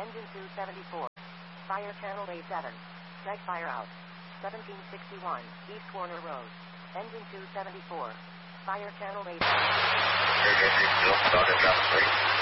Engine 274. Fire channel A7. Seg fire out. 1761, East Warner Road. Engine 274. Fire channel A7. Still started down 3.